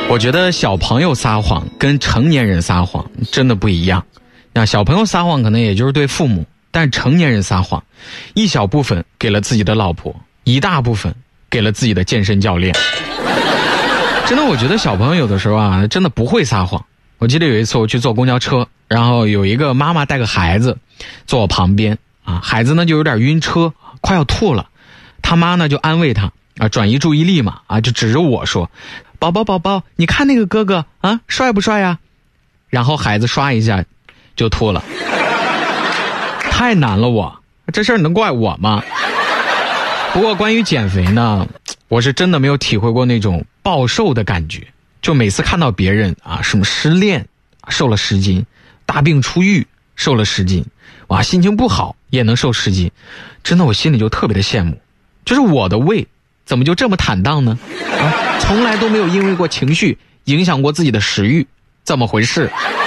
我觉得小朋友撒谎跟成年人撒谎真的不一样。那小朋友撒谎可能也就是对父母，但成年人撒谎，一小部分给了自己的老婆，一大部分给了自己的健身教练。真的，我觉得小朋友有的时候啊，真的不会撒谎。我记得有一次我去坐公交车，然后有一个妈妈带个孩子坐我旁边啊，孩子呢就有点晕车，快要吐了，他妈呢就安慰他啊，转移注意力嘛啊，就指着我说：“宝宝宝宝，你看那个哥哥啊，帅不帅呀？”然后孩子刷一下就吐了。太难了我，这事儿能怪我吗？不过关于减肥呢，我是真的没有体会过那种暴瘦的感觉。就每次看到别人啊，什么失恋瘦了10斤，大病初愈瘦了10斤，哇，心情不好也能瘦10斤，真的我心里就特别的羡慕。就是我的胃怎么就这么坦荡呢？啊，从来都没有因为过情绪影响过自己的食欲，怎么回事？